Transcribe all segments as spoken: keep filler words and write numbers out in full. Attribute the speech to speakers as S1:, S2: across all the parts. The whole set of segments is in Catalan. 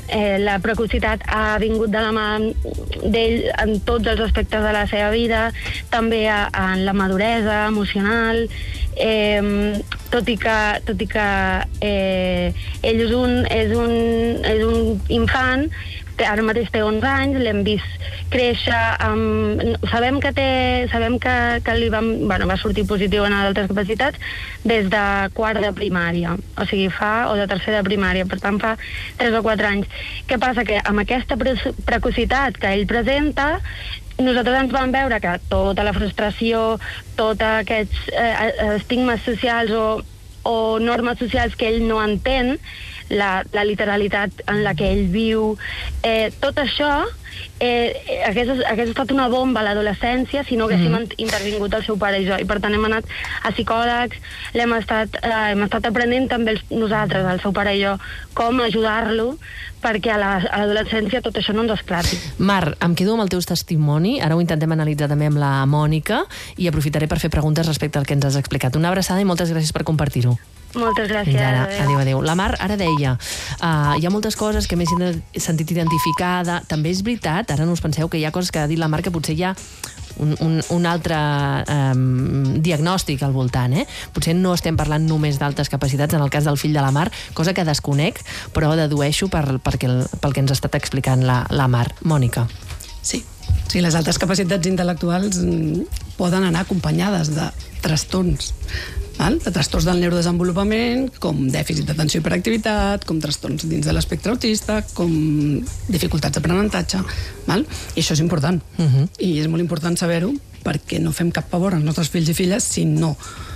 S1: eh, la precocitat ha vingut de la mà d'ell en tots els aspectes de la seva vida, també a, en la maduresa emocional, eh, tot i que, tot i que eh, ell és un, és un, és un infant, ara mateix té onze anys, l'hem vist créixer, amb... sabem que té, sabem que, que li va, bueno, va sortir positiu en altres capacitats des de quart de primària, o sigui, fa, o de tercer de primària, per tant fa tres o quatre anys. Què passa? Que amb aquesta pre- precocitat que ell presenta, nosaltres ens vam veure que tota la frustració, tots aquests eh, estigmes socials o, o normes socials que ell no entén, la, la literalitat en la que ell viu, eh, tot això eh, hagués, hagués estat una bomba a l'adolescència si no haguéssim mm. intervingut el seu pare i jo, i per tant hem anat a psicòlegs, l'hem estat, eh, hem estat aprenent també els, nosaltres, el seu pare i jo, com ajudar-lo perquè a l'adolescència tot això no ens esclati.
S2: Mar, em quedo amb el teu testimoni, ara ho intentem analitzar també amb la Mònica i aprofitaré per fer preguntes respecte al que ens has explicat. Una abraçada i moltes gràcies per compartir-ho.
S1: Moltes gràcies.
S2: Ara, adéu, adéu. La Mar ara deia, uh, hi ha moltes coses que m'he sentit identificada, també és veritat, ara no us penseu que hi ha coses que ha dit la Mar que potser hi ha un, un, un altre um, diagnòstic al voltant, eh? Potser no estem parlant només d'altes capacitats, en el cas del fill de la Mar, cosa que desconec, però dedueixo per, perquè el, pel que ens ha estat explicant la, la Mar. Mònica.
S3: Sí. Sí, les altes capacitats intel·lectuals poden anar acompanyades de trastorns, val? De trastorns del neurodesenvolupament, com dèficit d'atenció i hiperactivitat, com trastorns dins de l'espectre autista, com dificultats d'aprenentatge, val? I això és important. Uh-huh. I és molt important saber-ho perquè no fem cap favor als nostres fills i filles si no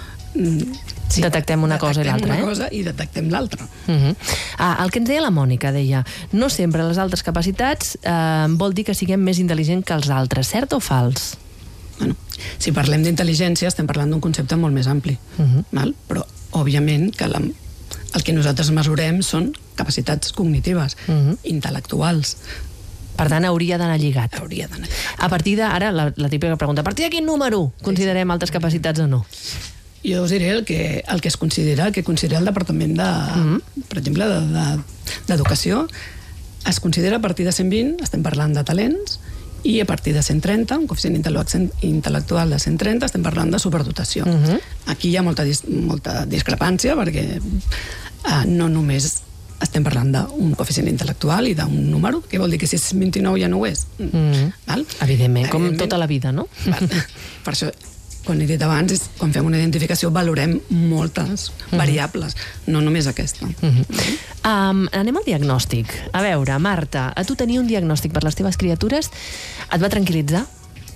S2: sí, detectem una cosa i l'altra,
S3: una
S2: eh?
S3: cosa i detectem l'altra.
S2: Uh-huh. Ah, el que ens deia la Mònica, deia, no sempre les altres capacitats eh, vol dir que siguem més intel·ligents que els altres, cert o fals?
S3: Bueno, si parlem d'intel·ligència estem parlant d'un concepte molt més ampli, uh-huh. val? Però òbviament que la, el que nosaltres mesurem són capacitats cognitives, uh-huh. intel·lectuals.
S2: Per tant, hauria d'anar lligat.
S3: Hauria d'anar lligat.
S2: A partir de, ara, la, la típica pregunta, a partir de quin número considerem altres capacitats o no?
S3: Jo us diré el que, el que es considera, el que considera el Departament de, mm-hmm. per exemple, d'Educació, de, de, es considera a partir de cent vint, estem parlant de talents, i a partir de cent trenta, un coeficient intel·lectual de cent trenta, estem parlant de superdotació. Mm-hmm. Aquí hi ha molta, molta discrepància, perquè eh, no només estem parlant d'un coeficient intel·lectual i d'un número, que vol dir que si és vint-i-nou ja no ho és.
S2: Mm-hmm. Val? Evidentment, com Evidentment, tota la vida, no?
S3: Val. Per això, quan he dit abans, és, quan fem una identificació valorem moltes uh-huh. variables, no només aquesta.
S2: Uh-huh. Uh-huh. Um, anem al diagnòstic. A veure, Marta, a tu tenir un diagnòstic per les teves criatures et va tranquil·litzar?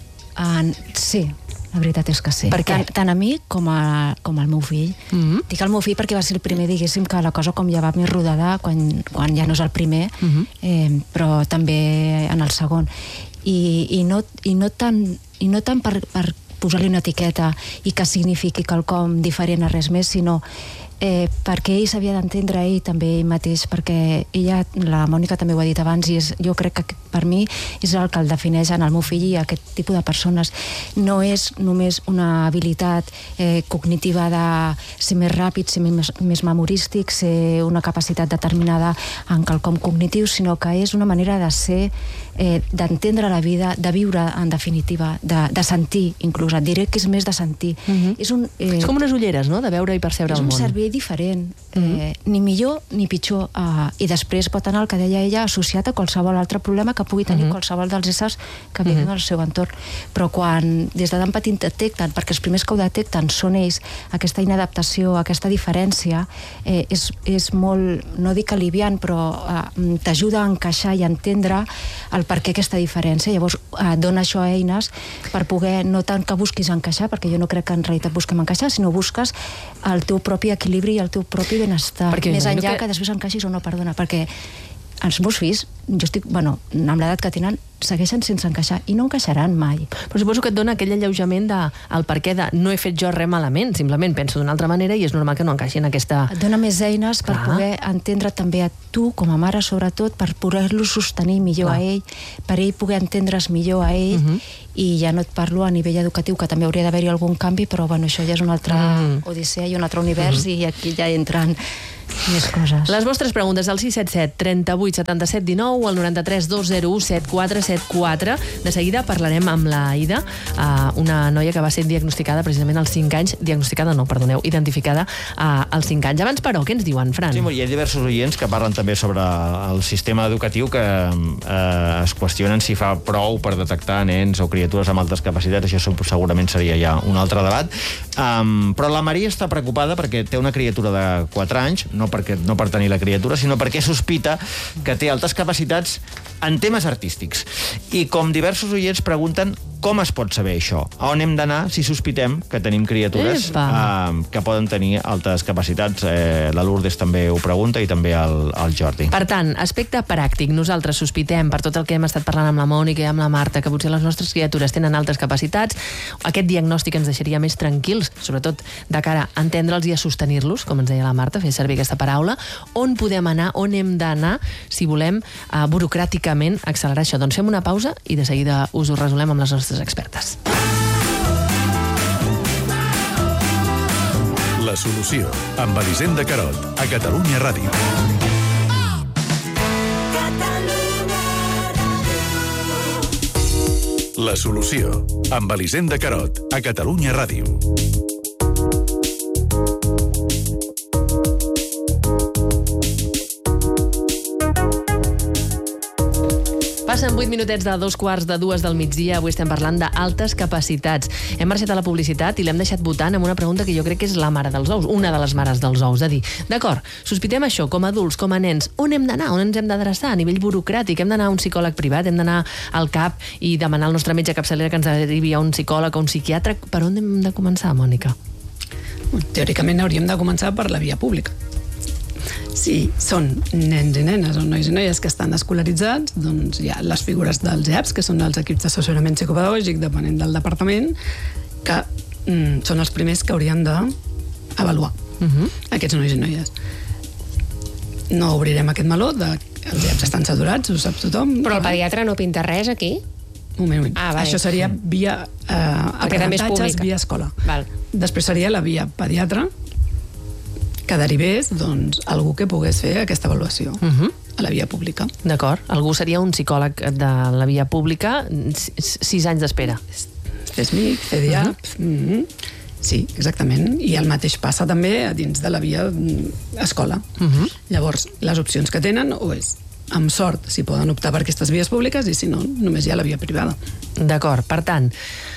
S4: Uh, sí, la veritat és que sí.
S2: Per què?
S4: Tant, tant a mi com, a, com al meu fill. Uh-huh. Dic el meu fill perquè va ser el primer, diguéssim, que la cosa com ja va més rodada quan, quan ja no és el primer, uh-huh. eh, però també en el segon. I, i, no, i, no, tant, i no tant per, per posar-li una etiqueta i que signifiqui quelcom diferent a res més, sinó eh, perquè ell s'havia d'entendre ell també ell mateix, perquè ella, la Mònica també ho ha dit abans, i és, jo crec que per mi és el que el defineix en el meu fill i aquest tipus de persones. No és només una habilitat eh, cognitiva de ser més ràpid, ser més, més memorístic, ser una capacitat determinada en quelcom cognitiu, sinó que és una manera de ser, eh, d'entendre la vida, de viure en definitiva, de, de sentir inclús, et diré que és més de sentir.
S2: Uh-huh.
S4: És, un, eh,
S2: és com unes ulleres, no?, de veure i percebre el món.
S4: És un cervell diferent, eh, uh-huh. ni millor ni pitjor, eh, i després pot anar, el que deia ella, associat a qualsevol altre problema que pugui tenir uh-huh. qualsevol dels éssers que viuen uh-huh. al seu entorn. Però quan des de tan petit detecten, perquè els primers que ho detecten són ells, aquesta inadaptació, aquesta diferència, eh, és, és molt, no dic aliviant, però eh, t'ajuda a encaixar i a entendre el per què aquesta diferència. Llavors eh, dona això a eines per poder, no tant que busquis encaixar, perquè jo no crec que en realitat busquem encaixar, sinó busques el teu propi equilibri i el teu propi benestar. Perquè més enllà que... que després encaixis o no, perdona, perquè els meus fills, jo estic, bueno, amb l'edat que tenen, segueixen sense encaixar i no encaixaran mai.
S2: Però suposo que et dona aquell alleujament de, el per què de no he fet jo res malament, simplement penso d'una altra manera i és normal que no encaixi en aquesta...
S4: Et dona més eines per Clar. Poder entendre també a tu, com a mare sobretot, per poder-lo sostenir millor Clar. A ell, per ell poder entendre's millor a ell, uh-huh. i ja no et parlo a nivell educatiu, que també hauria d'haver-hi algun canvi, però bueno, això ja és una altra uh-huh. odissea i un altre univers, uh-huh. i aquí ja entren més coses.
S2: Les vostres preguntes al sis set set, trenta-vuit, setanta-set, dinou o al noranta-tres, dos zero u, set quatre set quatre. De seguida parlarem amb la Ida, una noia que va ser diagnosticada precisament als cinc anys, diagnosticada no, perdoneu, identificada als cinc anys. Abans, però, què ens diuen, Fran?
S5: Sí, hi ha diversos oients que parlen també sobre el sistema educatiu que eh, es qüestionen si fa prou per detectar nens o criatures amb altes capacitats. Això segurament seria ja un altre debat. Um, però la Maria està preocupada perquè té una criatura de quatre anys, no, perquè, no per tenir la criatura, sinó perquè sospita que té altes capacitats en temes artístics. I com diversos oients pregunten com es pot saber això? A on hem d'anar si sospitem que tenim criatures eh, que poden tenir altes capacitats? Eh, la Lourdes també ho pregunta i també el, el Jordi.
S2: Per tant, aspecte pràctic. Nosaltres sospitem, per tot el que hem estat parlant amb la Mònica i amb la Marta, que potser les nostres criatures tenen altes capacitats. Aquest diagnòstic ens deixaria més tranquils, sobretot de cara a entendre'ls i a sostenir-los, com ens deia la Marta, fer servir aquesta paraula. On podem anar, on hem d'anar, si volem eh, burocràticament accelerar això? Doncs fem una pausa i de seguida us ho resolem amb les nostres expertes.
S6: La solució, amb Elisenda Carot, a Catalunya Ràdio. La solució, amb Elisenda Carot, a Catalunya Ràdio.
S2: Passen vuit minutets de dos quarts de dues del migdia. Avui estem parlant d'altes capacitats. Hem marxat a la publicitat i l'hem deixat votant amb una pregunta que jo crec que és la mare dels ous, una de les mares dels ous, de dir, d'acord, sospitem això com a adults, com a nens, on hem d'anar, on ens hem d'adreçar a nivell burocràtic? Hem d'anar a un psicòleg privat, hem d'anar al C A P i demanar al nostre metge capçalera que ens derivi a un psicòleg o un psiquiatre? Per on hem de començar, Mònica?
S3: Teòricament hauríem de començar per la via pública. Si són nens i nenes o nois i noies que estan escolaritzats, doncs hi ha les figures dels E A Ps, que són els equips d'assessorament psicopedagògic, depenent del departament, que mm, són els primers que haurien d'avaluar uh-huh. aquests nois i noies. No obrirem aquest meló de els E A Ps estan saturats, ho sap tothom.
S7: Però el pediatre no pinta res aquí?
S3: Un moment, un moment.
S7: Ah, vale.
S3: Això seria via eh, aprenentatges, via escola.
S7: Val.
S3: Després seria la via pediatre, que derivés doncs, algú que pogués fer aquesta avaluació uh-huh. a la via pública.
S2: D'acord. Algú seria un psicòleg de la via pública, sis anys d'espera.
S3: C E S M I C, C D I A P, uh-huh. mm-hmm. sí, exactament. I el mateix passa també a dins de la via escola. Uh-huh. Llavors, les opcions que tenen o és amb sort si poden optar per aquestes vies públiques i si no, només hi ha la via privada.
S2: D'acord. Per tant,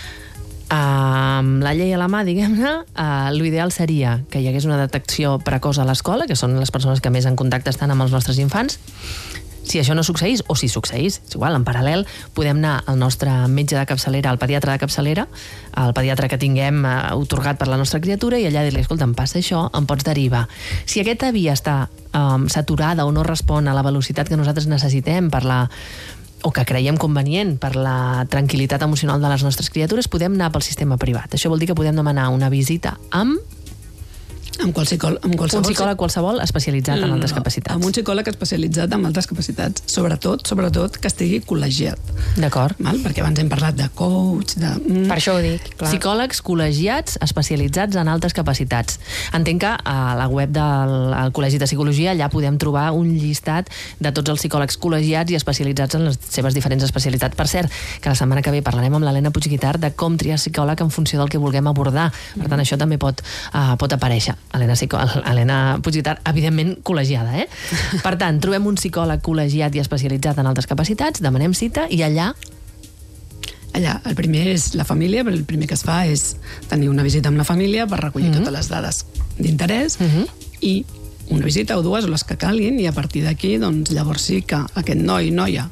S2: amb la llei a la mà, diguem-ne, uh, l'ideal seria que hi hagués una detecció precoç a l'escola, que són les persones que més en contacte estan amb els nostres infants. Si això no succeís, o si succeís, és igual, en paral·lel, podem anar al nostre metge de capçalera, al pediatre de capçalera, al pediatre que tinguem uh, otorgat per la nostra criatura, i allà dir-li, escolta, em passa això, em pots derivar. Si aquesta via està um, saturada o no respon a la velocitat que nosaltres necessitem per la o que creiem convenient per la tranquil·litat emocional de les nostres criatures, podem anar pel sistema privat. Això vol dir que podem demanar una visita amb
S3: Amb, qualsevol, amb qualsevol...
S2: Un psicòleg qualsevol especialitzat en altes
S3: no,
S2: capacitats.
S3: Amb un psicòleg especialitzat en altes capacitats. Sobretot, sobretot, que estigui col·legiat.
S2: D'acord.
S3: Val? Perquè abans hem parlat de coach, de... Mm.
S7: Per això ho dic, clar.
S2: Psicòlegs col·legiats especialitzats en altes capacitats. Entenc que a la web del Col·legi de Psicologia allà podem trobar un llistat de tots els psicòlegs col·legiats i especialitzats en les seves diferents especialitats. Per cert, que la setmana que ve parlarem amb l'Helena Puigguitart de com triar psicòleg en funció del que vulguem abordar. Per tant, això també pot, uh, pot aparèixer. Helena, Helena Puigguitart, evidentment col·legiada, eh? Per tant, trobem un psicòleg col·legiat i especialitzat en altes capacitats, demanem cita i allà...
S3: Allà, el primer és la família, però el primer que es fa és tenir una visita amb la família per recollir uh-huh. totes les dades d'interès uh-huh. i una visita o dues o les que calguin, i a partir d'aquí, doncs, llavors sí que aquest noi, noia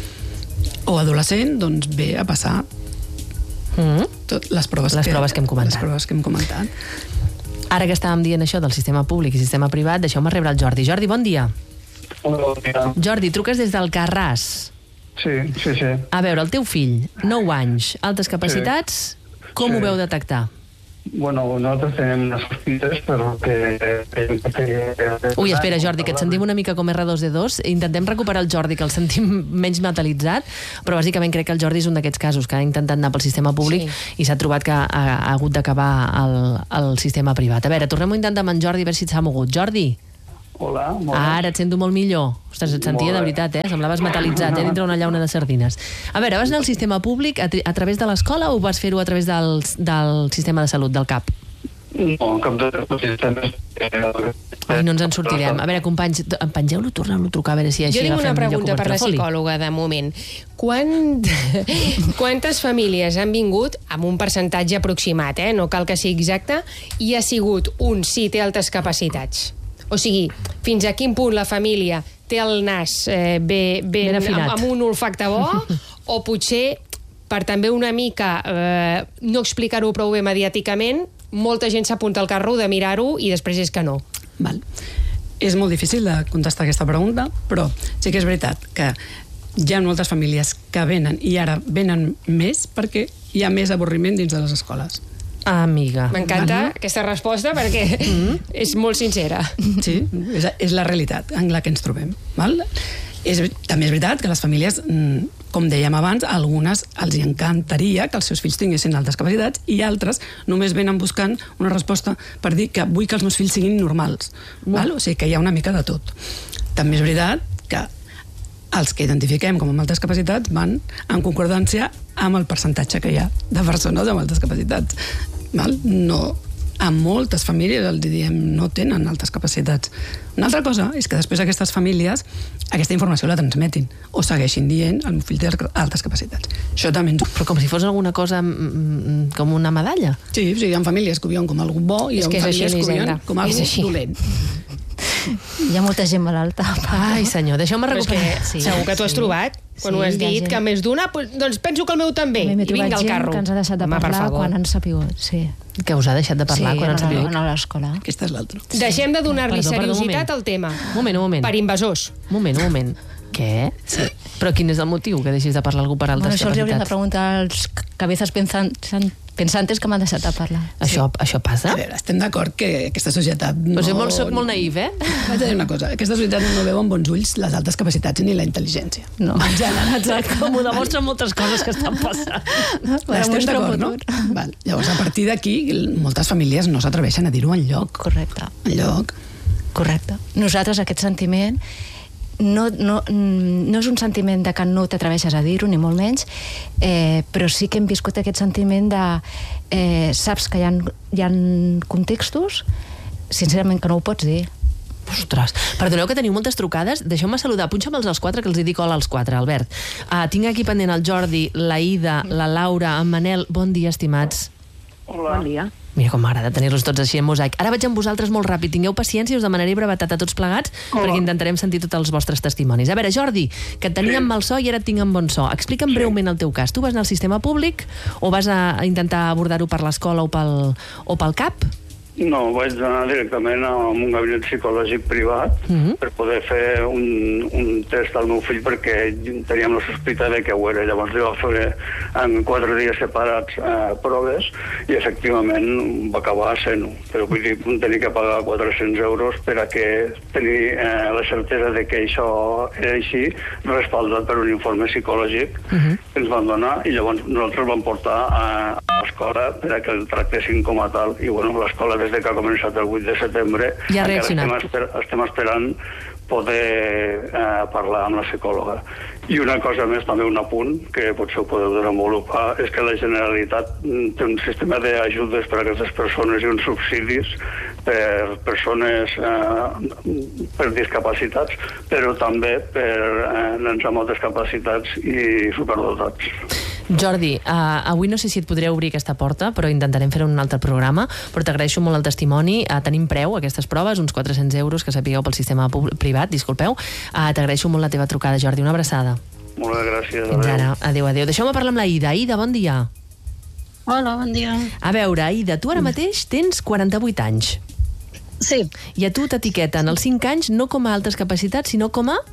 S3: o adolescent, doncs ve a passar uh-huh. tot, les proves,
S2: les
S3: que,
S2: proves que hem comentat.
S3: Les proves que hem comentat.
S2: Ara que estàvem dient això del sistema públic i sistema privat, deixeu-me rebre el Jordi. Jordi, bon dia.
S8: Hola, bon dia.
S2: Jordi, truques des del Carràs.
S8: Sí, sí, sí.
S2: A veure, el teu fill, nou anys, altes capacitats, sí. com
S8: sí.
S2: ho veu detectar?
S8: Bueno, nosaltres tenim unes sospites, però que...
S2: Ui, espera, Jordi, que et sentim una mica com erre dos de dos. Intentem recuperar el Jordi, que el sentim menys metalitzat, però bàsicament crec que el Jordi és un d'aquests casos que ha intentat anar pel sistema públic sí. i s'ha trobat que ha, ha hagut d'acabar el, el sistema privat. A veure, tornem-ho a intentar amb en Jordi, a veure si s'ha mogut. Jordi?
S8: Hola, molt bé.
S2: Ara et sento molt millor. Ostres, et sentia
S8: Molt
S2: de
S8: bé.
S2: veritat, eh? Semblaves metalitzat, eh? Dintre una llauna de sardines. A veure, vas anar al sistema públic a, a través de l'escola o vas fer-ho a través del, del sistema de salut, del C A P?
S8: No, cap de els sistemes...
S2: Ai, no ens en sortirem. A veure, companys, pengeu-lo, torneu-lo a trucar, a veure si així
S7: Jo tinc una
S2: agafem millor
S7: pregunta per la
S2: cobertura. Foli.
S7: psicòloga, de moment. Quan... Quantes famílies han vingut, amb un percentatge aproximat, eh? No cal que sigui exacte, i ha sigut un sí té altes capacitats? O sigui, fins a quin punt la família té el nas eh, bé, ben,
S2: Ben afinat.
S7: amb, amb un olfacte bo, o potser, per també una mica eh, no explicar-ho prou bé mediàticament, molta gent s'apunta al carro de mirar-ho i després és que no.
S3: Val. És molt difícil de contestar aquesta pregunta, però sí que és veritat que hi ha moltes famílies que venen, i ara venen més perquè hi ha més avorriment dins de les escoles.
S2: Amiga.
S7: M'encanta
S3: Vale.
S7: aquesta resposta perquè mm. és molt sincera.
S3: Sí, és, és la realitat en la que ens trobem. Val? És, també és veritat que les famílies, com dèiem abans, algunes els encantaria que els seus fills tinguessin altes capacitats i altres només venen buscant una resposta per dir que vull que els meus fills siguin normals. Val? O sigui que hi ha una mica de tot. També és veritat que els que identifiquem com amb altes capacitats van en concordància amb el percentatge que hi ha de persones amb altes capacitats. Val? No, a moltes famílies els diem no tenen altes capacitats. Una altra cosa és que després aquestes famílies aquesta informació la transmetin o segueixin dient el meu fill té altes capacitats. Això també ens...
S2: Però com si fos alguna cosa mm, com una medalla.
S3: Sí, o sigui, hi ha famílies que ho veuen com algo bo i hi
S7: És
S3: ha
S7: que és així,
S3: famílies que ho veuen
S7: Elisenda.
S3: com algo
S7: És així.
S3: dolent.
S4: Hi ha molta gent malalta.
S2: Ai, senyor, deixeu-me
S7: Però és que
S2: recuperar.
S7: sí, segur que t'ho has trobat quan
S4: Sí,
S7: ho has
S4: hi ha
S7: dit,
S4: gent.
S7: que més d'una, doncs penso que el meu també.
S4: M'he
S7: I vinga
S4: trobat
S7: al
S4: gent
S7: carro.
S4: que ens ha deixat de
S7: Home, per
S4: parlar
S7: favor.
S4: quan han sapigut, sí.
S2: Que us ha deixat de parlar
S4: sí,
S2: quan han
S4: a la-
S2: sabut.
S4: a l'escola.
S3: Aquesta és l'altra.
S7: Deixem de donar-li
S2: Perdó, perdó, un
S7: seriositat
S2: moment.
S7: al tema.
S2: Un moment, un moment.
S7: Per invasors.
S2: Un moment, un moment. Què? Sí. Però quin és el motiu que deixis de parlar algú per altes
S4: Bueno, això els hauríem de
S2: capacitats?
S4: preguntar als cabezas pensan- pensantes que m'han deixat de parlar.
S2: Això, això passa?
S3: A veure, estem d'acord que aquesta societat no...
S2: Pues molt, soc molt naïf, eh?
S3: Vaig a dir una cosa, aquesta societat no veu amb bons ulls les altes capacitats ni la intel·ligència.
S4: No.
S3: En general,
S2: Exacte, com ho demostren moltes coses que estan passant.
S4: Per
S3: estem
S4: mostrar
S3: d'acord, no?
S4: futur.
S3: Val. Llavors, a partir d'aquí, moltes famílies no s'atreveixen a dir-ho enlloc.
S4: Correcte.
S3: Enlloc.
S4: Correcte. Nosaltres aquest sentiment no, no, no és un sentiment de que no t'atreveixes a dir-ho, ni molt menys, eh, però sí que hem viscut aquest sentiment de... Eh, saps que hi ha, hi ha contextos, sincerament, que no ho pots dir.
S2: Ostres, perdoneu que teniu moltes trucades. Deixeu-me saludar, punxa'm-els als quatre, que els hi dic hola als quatre, Albert. Uh, tinc aquí pendent el Jordi, la Ida, la Laura, en Manel. Bon dia, estimats.
S8: Hola. Bon dia.
S2: Mira com m'agrada tenir-los tots així en mosaic. Ara vaig amb vosaltres molt ràpid. Tingueu paciència i us demanaré brevetat a tots plegats
S8: Hola.
S2: perquè intentarem sentir tots els vostres testimonis. A veure, Jordi, que et teníem
S8: Sí.
S2: mal so i ara et tinc amb bon so. Explica'm
S8: Sí.
S2: breument el teu cas. Tu vas anar al sistema públic o vas a a intentar abordar-ho per l'escola o pel, o pel C A P?
S8: No, vaig anar directament a un gabinet psicològic privat
S2: Mhm.
S8: per poder fer un, un test al meu fill perquè teníem la sospita de que ho era. Llavors li va fer en quatre dies separats eh, proves i efectivament va acabar sent-ho. Però vull dir, vam tenir que pagar quatre-cents euros per a que tenir eh, la certesa de que això era així, respaldat per un informe psicològic
S2: Mhm.
S8: que ens van donar i llavors nosaltres el vam portar a, a l'escola per a que el tractessin com a tal. I bueno, l'escola des de que ha començat el vuit de setembre
S2: Ja ha
S8: encara
S2: reaccionat.
S8: estem, esper estem esperant poder eh, parlar amb la psicòloga. I una cosa més, també un apunt, que potser ho podeu desenvolupar, és que la Generalitat mm, té un sistema d'ajudes per a aquestes persones i uns subsidis per persones eh, per discapacitats, però també per eh, nens amb altres capacitats i superdotats.
S2: Jordi, uh, avui no sé si et podré obrir aquesta porta, però intentarem fer un altre programa, però t'agraeixo molt el testimoni. Uh, tenim preu, aquestes proves, uns quatre-cents euros que sapigueu pel sistema privat, disculpeu. Uh, t'agraeixo molt la teva trucada, Jordi. Una abraçada.
S8: Moltes gràcies.
S2: Fins
S8: Adéu.
S2: ara. Adéu, adéu. Deixeu-me parlar amb la Ida. Ida, bon dia.
S1: Hola, bon dia.
S2: A veure, Ida, tu ara mateix tens quaranta-vuit anys.
S1: Sí,
S2: I a tu t'etiqueten els cinc anys no com a altes capacitats, sinó com a...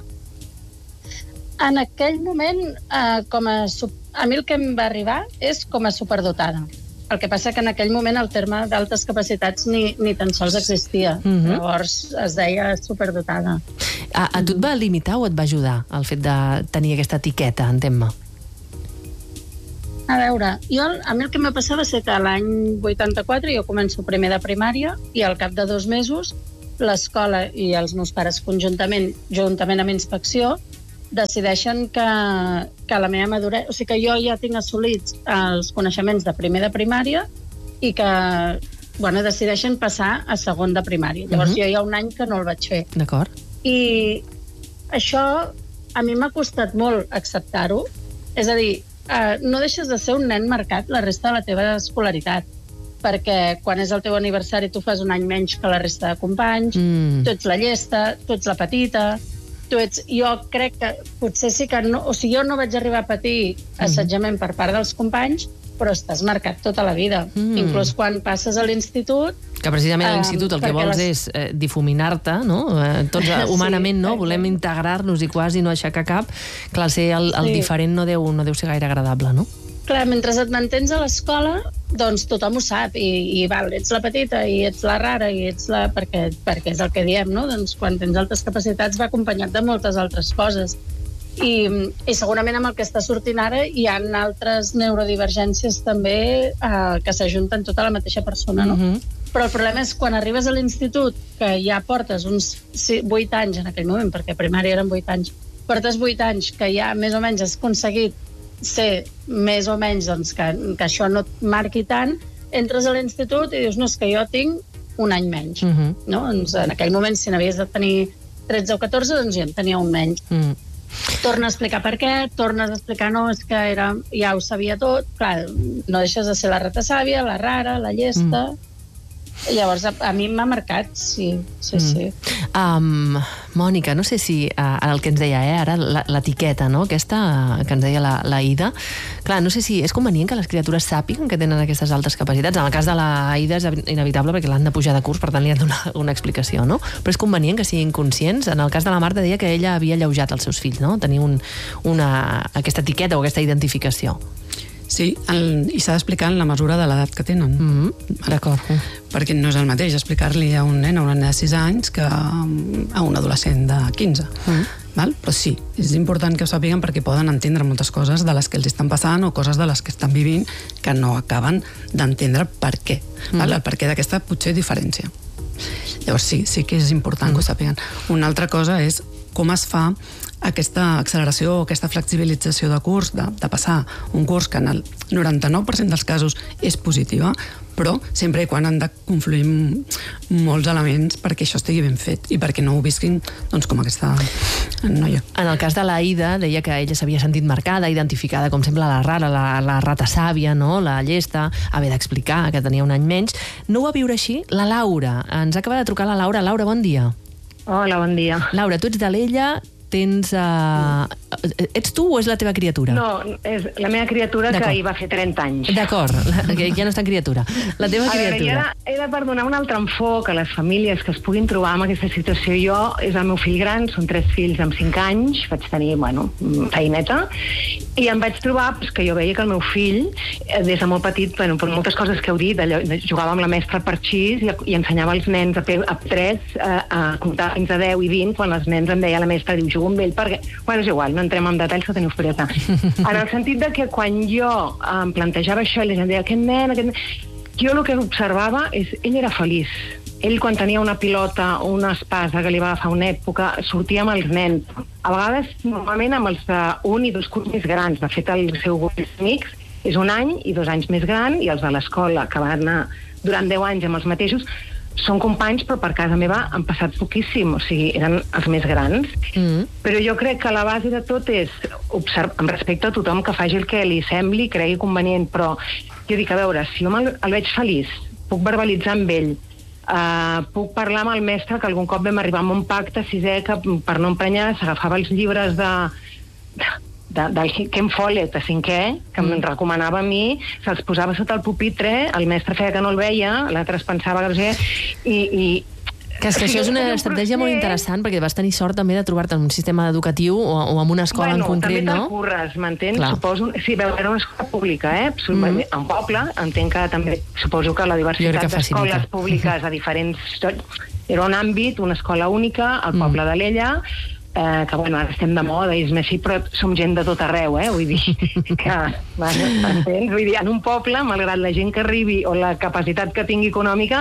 S1: en aquell moment, eh, com a, sup- a mi el que em va arribar és com a superdotada. El que passa que en aquell moment el terme d'altes capacitats ni, ni tan sols existia.
S2: Mhm.
S1: Llavors es deia superdotada.
S2: A, a tu et va limitar o et va ajudar el fet de tenir aquesta etiqueta, entén-me?
S1: A veure, jo, a mi el que em va passar va ser que l'any vuitanta-quatre jo començo primer de primària i al cap de dos mesos
S9: l'escola i els meus pares conjuntament, juntament amb inspecció, decideixen que, que la meva maduresa... O sigui que jo ja tinc assolits els coneixements de primer de primària i que, bueno, decideixen passar a segon de primària. Llavors, uh-huh. jo hi ha un any que no el vaig fer.
S2: D'acord.
S9: I això a mi m'ha costat molt acceptar-ho. És a dir, eh, no deixes de ser un nen marcat la resta de la teva escolaritat, perquè quan és el teu aniversari tu fas un any menys que la resta de companys, mm. tu ets la llesta, tu ets la petita... Tu ets, jo crec que potser sí que no... O sigui, jo no vaig arribar a patir assetjament per part dels companys, però estàs marcat tota la vida. Mm. Inclús quan passes a l'institut...
S2: Que precisament a l'institut el que vols les... és eh, difuminar-te, no? Eh, tots humanament, sí, no? Volem integrar-nos i quasi no aixecar cap. Clar, ser el, el sí. diferent no deu, no deu ser gaire agradable, no?
S9: Clar, mentre et mantens a l'escola, doncs tothom ho sap, i, i val, ets la petita, i ets la rara, i ets la... Perquè, perquè és el que diem, no? Doncs quan tens altres capacitats va acompanyat de moltes altres coses. I, i segurament amb el que està sortint ara hi ha altres neurodivergències també eh, que s'ajunten tota la mateixa persona, no? Mm-hmm. Però el problema és quan arribes a l'institut, que ja portes uns vuit anys en aquell moment, perquè a primària eren vuit anys, portes vuit anys que ja més o menys has aconseguit ser més o menys doncs, que, que això no et marqui tant, entres a l'institut i dius, no, és que jo tinc un any menys. Uh-huh. No? Doncs en aquell moment, si n'havies de tenir tretze o catorze, doncs ja en tenia un menys. Uh-huh. Torna a explicar per què, tornes a explicar, no, és que era, ja ho sabia tot. Clar, no deixes de ser la rata sàvia, la rara, la llesta... Uh-huh. Llavors, a, a mi m'ha marcat, sí, sí, mm. sí.
S2: Um, Mònica, no sé si uh, el que ens deia eh, ara, l'etiqueta, no? Aquesta que ens deia la, la Ida, clar, no sé si és convenient que les criatures sàpiguen que tenen aquestes altes capacitats. En el cas de la Ida és inevitable perquè l'han de pujar de curs, per tant li han de donar una explicació, no? Però és convenient que siguin conscients. En el cas de la Marta deia que ella havia alleujat els seus fills, no? Tenir un, una, aquesta etiqueta o aquesta identificació.
S3: Sí, el, i s'ha d'explicar en la mesura de l'edat que tenen.
S2: Mm-hmm. D'acord.
S3: Perquè no és el mateix explicar-li a un nen o una nena de sis anys que a un adolescent de quinze. Mm. Val? Però sí, és important que ho sàpiguen perquè poden entendre moltes coses de les que els estan passant o coses de les que estan vivint que no acaben d'entendre per què. Mm. Val? El per què d'aquesta potser diferència. Llavors sí, sí que és important mm. que ho sàpiguen. Una altra cosa és com es fa aquesta acceleració o aquesta flexibilització de curs, de, de passar un curs que en el noranta-nou per cent dels casos és positiva, però sempre i quan han de confluir molts elements perquè això estigui ben fet i perquè no ho visquin doncs, com aquesta noia.
S2: En el cas de la Ida, deia que ella s'havia sentit marcada, identificada, com sempre, la rara, la, la rata sàvia, no? La llesta, haver d'explicar que tenia un any menys. No ho va viure així la Laura. Ens acaba de trucar la Laura. Laura, bon dia.
S10: Hola, bon dia.
S2: Laura, tu ets de l'Ella, tens... Uh... Ets tu o és la teva criatura?
S10: No, és la meva criatura que hi va fer trenta anys.
S2: D'acord, que ja no és tan criatura. La teva
S10: a
S2: criatura.
S10: Veure, era, era per donar un altre enfoc a les famílies que es puguin trobar en aquesta situació. Jo, és el meu fill gran, són tres fills amb cinc anys, vaig tenir, bueno, feineta, i em vaig trobar pues, que jo veia que el meu fill, des de molt petit, bueno, per moltes coses que heu dit, allò, jugava amb la mestra per xis i, i ensenyava als nens a, a tres a, a comptar fins a deu i vint, quan els nens em deia la mestra, diu, jugo amb ell perquè... Bueno, és igual, no entrem en detalls que teniu experiència. En el sentit de que quan jo em plantejava això i la gent deia, aquest nen, aquest nen... Jo el que observava és, ell era feliç. Ell, quan tenia una pilota o una espasa que li va agafar una època, sortia amb els nens. A vegades, normalment, amb els d'un i dos curs més grans. De fet, el seu grup d'amics és un any i dos anys més gran, i els de l'escola, que van anar durant deu anys amb els mateixos, són companys, però per casa meva han passat poquíssim, o sigui, eren els més grans. Mm. Però jo crec que la base de tot és, observ... amb respecte a tothom que faci el que li sembli, cregui convenient, però jo dic, a veure, si jo el, el veig feliç, puc verbalitzar amb ell, uh, puc parlar amb el mestre, que algun cop vam arribar a un pacte sisè que per no emprenyar s'agafava els llibres de... De, del Ken Follett a cinquè, que mm. em recomanava a mi, se'ls posava sota el pupitre, el mestre feia que no el veia, l'altre es pensava que no sé, i... i
S2: que és que això és una estratègia molt interessant, perquè vas tenir sort també de trobar-te en un sistema educatiu o, o en una escola
S10: bueno,
S2: en concret, no?
S10: Bueno, també te'l curres, m'entens? Suposo... Sí, veu, era una escola pública, eh? Mm. En poble, entenc que també... Suposo que la diversitat d'escoles públiques a diferents... Era un àmbit, una escola única, al mm. poble de l'Ella, eh, que, bueno, ara estem de moda i és més així, però som gent de tot arreu, eh? Vull dir que... Bueno, entens? Vull dir, en un poble, malgrat la gent que arribi o la capacitat que tingui econòmica,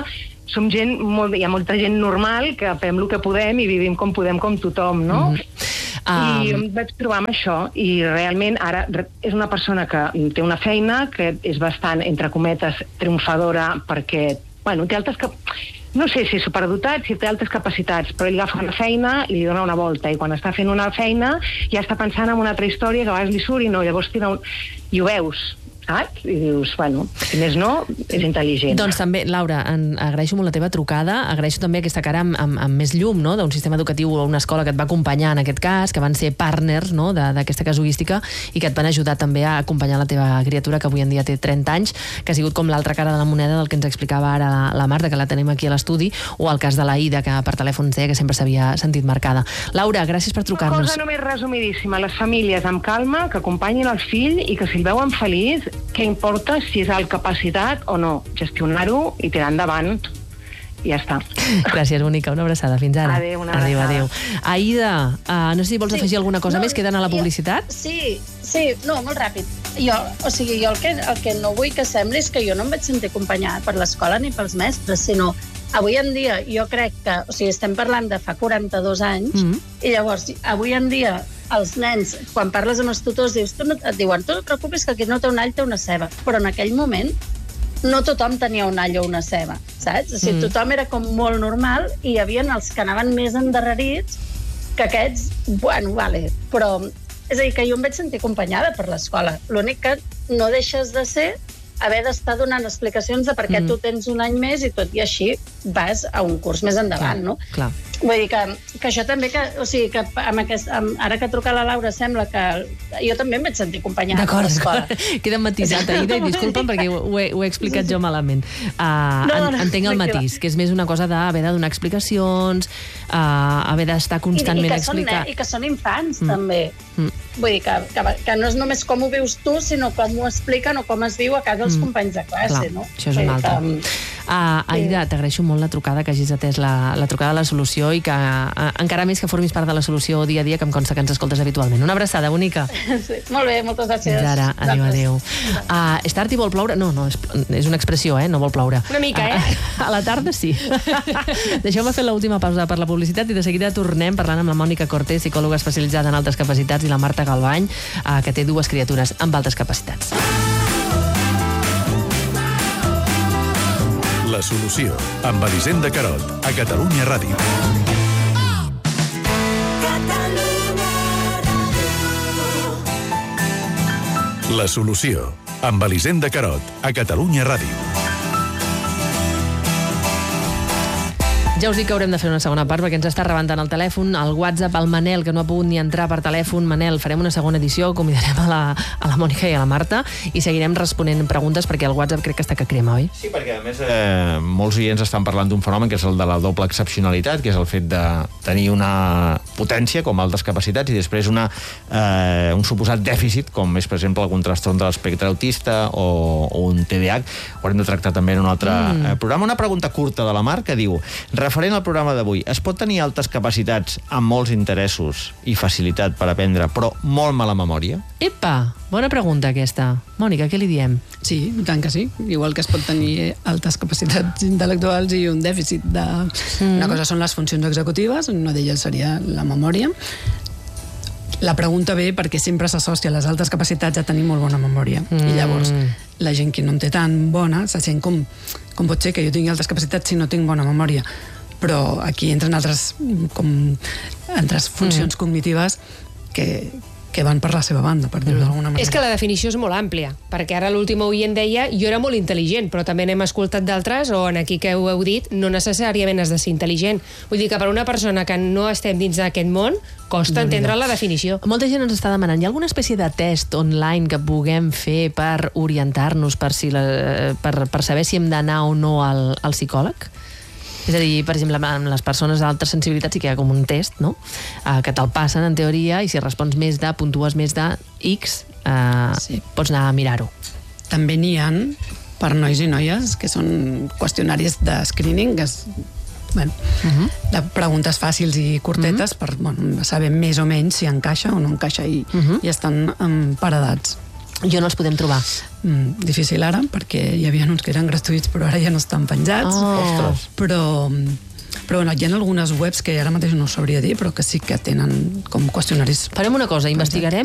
S10: som gent, molt, hi ha molta gent normal que fem el que podem i vivim com podem, com tothom, no? Mm-hmm. Um... I em vaig trobar amb això, i realment ara és una persona que té una feina que és bastant, entre cometes, triomfadora, perquè, bueno, té altes... Cap... No sé si és superdotat, si té altes capacitats, però ell agafa una feina i li dona una volta, i quan està fent una feina ja està pensant en una altra història que a vegades li surt i no, llavors tira un... i ho veus, saps? I dius, bueno, si més no, és intel·ligent.
S2: Doncs també, Laura, en, agraeixo molt la teva trucada, agraeixo també aquesta cara amb, amb, amb més llum, no?, d'un sistema educatiu o una escola que et va acompanyar en aquest cas, que van ser partners, no?, d'aquesta casuística i que et van ajudar també a acompanyar la teva criatura, que avui en dia té trenta anys, que ha sigut com l'altra cara de la moneda del que ens explicava ara la, la Marta, que la tenim aquí a l'estudi, o el cas de la Ida, que per telèfon deia que sempre s'havia sentit marcada. Laura, gràcies per trucar-nos.
S10: Una cosa només resumidíssima, les famílies amb calma, que acompanyin el fill i que si el veuen feliç, què importa si és alt capacitat o no, gestionar-ho i tirar endavant i ja està.
S2: Gràcies, Bonica, una abraçada, fins ara.
S10: Adéu, una abraçada.
S2: Adéu, adéu. Aida, uh, no sé si vols sí. afegir alguna cosa no, més, queden a la publicitat?
S9: Sí, sí, no, molt ràpid. Jo, o sigui, jo el que, el que no vull que sembli és que jo no em vaig sentir acompanyada per l'escola ni pels mestres, sinó avui en dia jo crec que, o sigui, estem parlant de fa quaranta-dos anys, mm-hmm. i llavors, avui en dia els nens, quan parles amb els tutors, dius, tu no, et diuen, tu no et preocupis que aquí no té un all, té una ceba. Però en aquell moment no tothom tenia un all o una ceba, saps? O sigui, mm. tothom era com molt normal i hi havia els que anaven més endarrerits que aquests, bueno, vale, però... És a dir, que jo em vaig sentir acompanyada per l'escola. L'únic que no deixes de ser haver d'estar donant explicacions de per què mm. tu tens un any més i tot i així vas a un curs més endavant,
S2: clar,
S9: no?
S2: Clar.
S9: Vull dir que, que això també, que, o sigui, que amb aquest, amb, ara que truca la Laura sembla que jo també em vaig sentir acompanyada a l'escola.
S2: Queda matisat, Aida, i disculpa'm perquè ho, ho, he, ho he explicat sí, sí. jo malament. Uh, no, no, entenc el matís, que és més una cosa d'haver de donar explicacions, uh, haver d'estar constantment
S9: I, i
S2: explicant.
S9: I que són infants, mm. també.
S2: Mm.
S9: Vull dir que, que, que no és només com ho vius tu, sinó com ho expliquen o com es viu a casa els mm. companys de classe,
S2: clar,
S9: no?
S2: Això és un altre. Que, uh, Aida, sí. t'agraeixo molt la trucada, que hagis atès la, la trucada de la solució i que uh, encara més que formis part de la solució dia a dia, que em consta que ens escoltes habitualment. Una abraçada, bonica.
S9: Sí, molt bé, moltes gràcies.
S2: Fins ara, adéu, adéu. Uh, és tard i vol ploure? No, no, és, és una expressió, eh? No vol ploure.
S7: Una mica, eh?
S2: Uh, a la tarda sí. Deixeu-me fer l'última pausa per la publicitat i de seguida tornem parlant amb la Mònica Cortés, psicòloga especialitzada en altes capacitats, i la Marta Galbany, uh, que té dues criatures amb altes capacitats.
S6: La solució, amb Elisenda Carot, a Catalunya Ràdio. La solució, amb Elisenda Carot, a Catalunya Ràdio.
S2: Ja us dic que haurem de fer una segona part perquè ens està rebentant el telèfon, el WhatsApp, el Manel, que no ha pogut ni entrar per telèfon. Manel, farem una segona edició, convidarem a la, a la Mònica i a la Marta i seguirem responent preguntes perquè el WhatsApp crec que està que crema, oi?
S5: Sí, perquè a més eh, molts oients estan parlant d'un fenomen que és el de la doble excepcionalitat, que és el fet de tenir una potència com altes capacitats i després una, eh, un suposat dèficit, com és, per exemple, algun trastorn de l'espectre autista o, o un T D A H. Ho haurem de tractar també en un altre mm. eh, programa. Una pregunta curta de la Mar que diu: referent al programa d'avui, es pot tenir altes capacitats amb molts interessos i facilitat per aprendre, però molt mala memòria?
S2: Epa, bona pregunta aquesta. Mònica, què li diem?
S3: Sí, tant que sí. Igual que es pot tenir altes capacitats intel·lectuals i un dèficit de... Mm. Una cosa són les funcions executives, una d'elles seria la memòria. La pregunta ve perquè sempre s'associa les altes capacitats a tenir molt bona memòria. Mm. I llavors, la gent que no en té tan bona se sent com, com pot ser que jo tingui altes capacitats si no tinc bona memòria. Però aquí entren altres, com, altres funcions mm. cognitives que, que van per la seva banda, per dir-ho d'alguna manera.
S7: És que la definició és molt àmplia, perquè ara l'últim oient deia jo era molt intel·ligent, però també n'hem escoltat d'altres, o en aquí que ho heu dit, no necessàriament has de ser intel·ligent. Vull dir que per una persona que no estem dins d'aquest món, costa entendre la definició.
S2: Molta gent ens està demanant, hi ha alguna espècie de test online que puguem fer per orientar-nos, per, si la, per, per saber si hem d'anar o no al, al psicòleg? És a dir, per exemple, amb les persones d'altres sensibilitats sí que hi ha com un test, no? Uh, que te'l passen, en teoria, i si respons més de, puntues més de X, uh, sí. pots anar a mirar-ho.
S3: També n'hi ha per nois i noies, que són qüestionaris de screening, que és, bueno, uh-huh. de preguntes fàcils i curtetes uh-huh. per bueno, saber més o menys si encaixa o no encaixa i, uh-huh. i estan emparedats.
S2: I on els podem trobar?
S3: Mm, difícil ara, perquè hi havia uns que eren gratuïts, però ara ja no estan penjats.
S2: Oh.
S3: Però... Però bueno, hi ha algunes webs que ara mateix no us sabria dir, però que sí que tenen com qüestionaris.
S2: Farem una cosa, investigarem